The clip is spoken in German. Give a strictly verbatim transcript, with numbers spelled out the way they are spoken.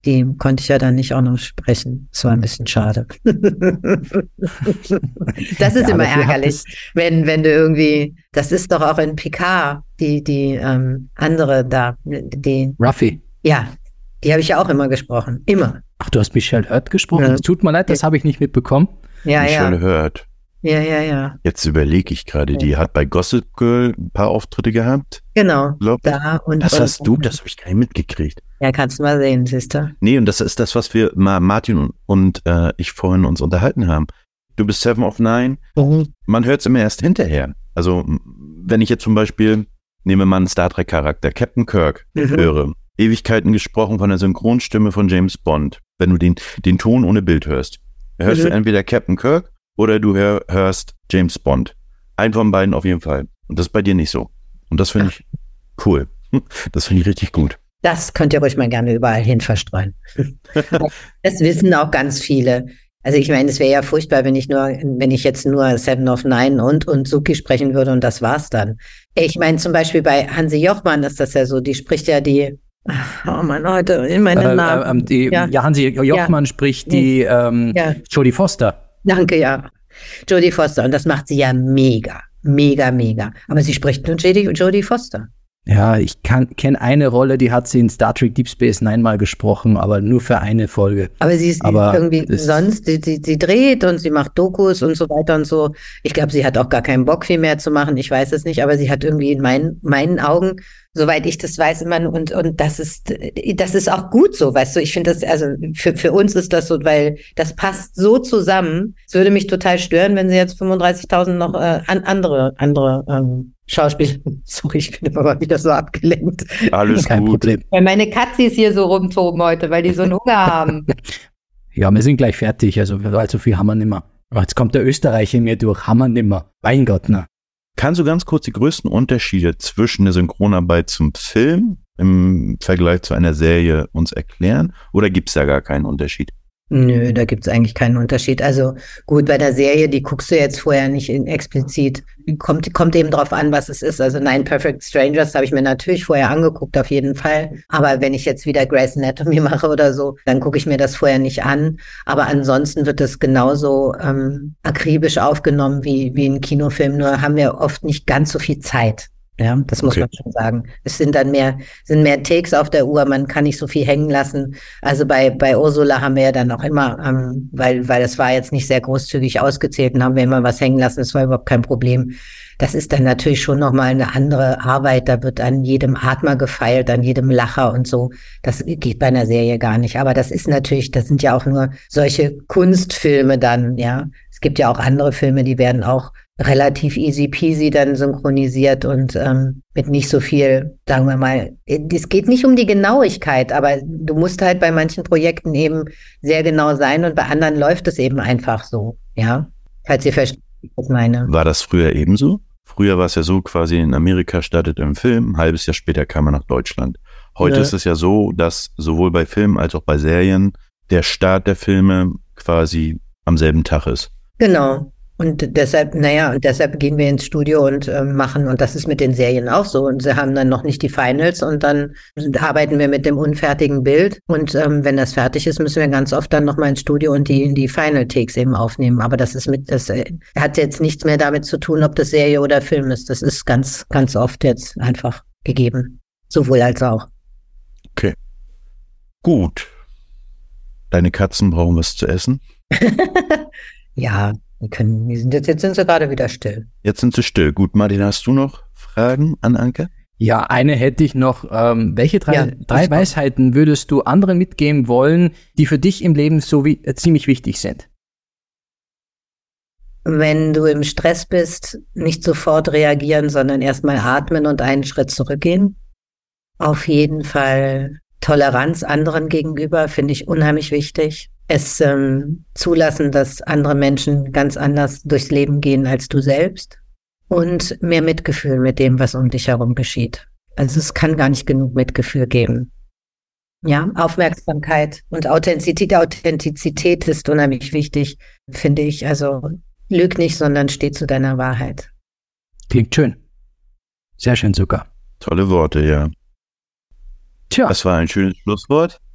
die konnte ich ja dann nicht auch noch sprechen. Das war ein bisschen schade. Das ist ja, immer ärgerlich, wenn, wenn du irgendwie, das ist doch auch in Picard, die, die ähm, andere da, die Ruffy. Ja, die habe ich ja auch immer gesprochen. Immer. Ach, du hast Michelle Hurt gesprochen? Ja. Es tut mir leid, das habe ich nicht mitbekommen. Ja, Michelle ja. Hurt. Ja, ja, ja. Jetzt überlege ich gerade, die hat bei Gossip Girl ein paar Auftritte gehabt. Genau. Da und, das und, hast du, das habe ich gar nicht mitgekriegt. Ja, kannst du mal sehen, siehst du. Nee, und das ist das, was wir, Martin und, und äh, ich vorhin uns unterhalten haben. Du bist Seven of Nine. Mhm. Man hört es immer erst hinterher. Also, wenn ich jetzt zum Beispiel, nehme mal einen Star Trek Charakter, Captain Kirk, mhm. höre, Ewigkeiten gesprochen von der Synchronstimme von James Bond. Wenn du den, den Ton ohne Bild hörst, hörst mhm. du entweder Captain Kirk oder du hör, hörst James Bond. Ein von beiden auf jeden Fall. Und das ist bei dir nicht so. Und das finde ich cool. Das finde ich richtig gut. Das könnt ihr ruhig mal gerne überall hin verstreuen. Das wissen auch ganz viele. Also ich meine, es wäre ja furchtbar, wenn ich nur, wenn ich jetzt nur Seven of Nine und, und Suki sprechen würde und das war's dann. Ich meine, zum Beispiel bei Hansi Jochmann ist das ja so, die spricht ja die, oh Mann, heute in meinen äh, Namen. Äh, die, ja. ja, Hansi Jochmann ja. spricht die ähm, ja. Jodie Foster. Danke, ja. Jodie Foster. Und das macht sie ja mega, mega, mega. Aber sie spricht nur Jodie, Jodie Foster. Ja, ich kenne eine Rolle, die hat sie in Star Trek Deep Space Nine mal gesprochen, aber nur für eine Folge. Aber sie ist aber irgendwie sonst, sie, sie, sie dreht und sie macht Dokus und so weiter und so. Ich glaube, sie hat auch gar keinen Bock, viel mehr zu machen. Ich weiß es nicht, aber sie hat irgendwie in meinen, meinen Augen, soweit ich das weiß, immer, und, und das ist, das ist auch gut so, weißt du. Ich finde das, also für, für uns ist das so, weil das passt so zusammen. Es würde mich total stören, wenn sie jetzt fünfunddreißigtausend noch äh, an, andere, andere, ähm, Schauspieler. Sorry, ich bin immer mal wieder so abgelenkt. Alles Kein gut. Problem. Weil meine Katzis hier so rumtoben heute, weil die so einen Hunger haben. Ja, wir sind gleich fertig, also allzu viel haben wir nimmer. Aber jetzt kommt der Österreicher in mir durch, haben wir nimmer. Mein Gott, na. Kannst du ganz kurz die größten Unterschiede zwischen der Synchronarbeit zum Film im Vergleich zu einer Serie uns erklären? Oder gibt es da gar keinen Unterschied? Nö, da gibt's eigentlich keinen Unterschied. Also gut, bei der Serie, die guckst du jetzt vorher nicht in explizit. Kommt, kommt eben drauf an, was es ist. Also Nine Perfect Strangers habe ich mir natürlich vorher angeguckt, auf jeden Fall. Aber wenn ich jetzt wieder Grey's Anatomy mache oder so, dann gucke ich mir das vorher nicht an. Aber ansonsten wird es genauso ähm, akribisch aufgenommen wie, wie ein Kinofilm. Nur haben wir oft nicht ganz so viel Zeit. Ja, das muss okay. man schon sagen. Es sind dann mehr, sind mehr Takes auf der Uhr, man kann nicht so viel hängen lassen. Also bei, bei Ursula haben wir ja dann auch immer, ähm, weil, weil das war jetzt nicht sehr großzügig ausgezählt, und haben wir immer was hängen lassen, das war überhaupt kein Problem. Das ist dann natürlich schon nochmal eine andere Arbeit, da wird an jedem Atmer gefeilt, an jedem Lacher und so. Das geht bei einer Serie gar nicht. Aber das ist natürlich, das sind ja auch nur solche Kunstfilme dann, ja. Es gibt ja auch andere Filme, die werden auch relativ easy peasy dann synchronisiert und ähm, mit nicht so viel, sagen wir mal, es geht nicht um die Genauigkeit, aber du musst halt bei manchen Projekten eben sehr genau sein und bei anderen läuft es eben einfach so, ja, falls ihr versteht, was ich meine. War das früher ebenso? Früher war es ja so, quasi in Amerika startet ein Film, ein halbes Jahr später kam er nach Deutschland. Heute ja. ist es ja so, dass sowohl bei Filmen als auch bei Serien der Start der Filme quasi am selben Tag ist. Genau. Und deshalb, naja, und deshalb gehen wir ins Studio und äh, machen, und das ist mit den Serien auch so, und sie haben dann noch nicht die Finals und dann arbeiten wir mit dem unfertigen Bild und ähm, wenn das fertig ist, müssen wir ganz oft dann nochmal ins Studio und die die Final Takes eben aufnehmen, aber das ist mit, das äh, hat jetzt nichts mehr damit zu tun, ob das Serie oder Film ist, das ist ganz, ganz oft jetzt einfach gegeben, sowohl als auch. Okay, gut. Deine Katzen brauchen was zu essen? Ja, die können, die sind jetzt, jetzt sind sie gerade wieder still. Jetzt sind sie still. Gut, Martin, hast du noch Fragen an Anke? Ja, eine hätte ich noch. Ähm, welche drei, Ja, drei Weisheiten würdest du anderen mitgeben wollen, die für dich im Leben so wie, äh, ziemlich wichtig sind? Wenn du im Stress bist, nicht sofort reagieren, sondern erstmal atmen und einen Schritt zurückgehen. Auf jeden Fall Toleranz anderen gegenüber finde ich unheimlich wichtig. Es ähm, zulassen, dass andere Menschen ganz anders durchs Leben gehen als du selbst. Und mehr Mitgefühl mit dem, was um dich herum geschieht. Also es kann gar nicht genug Mitgefühl geben. Ja, Aufmerksamkeit und Authentizität. Authentizität ist unheimlich wichtig, finde ich. Also lüg nicht, sondern steh zu deiner Wahrheit. Klingt schön. Sehr schön sogar. Tolle Worte, ja. Tja. Das war ein schönes Schlusswort.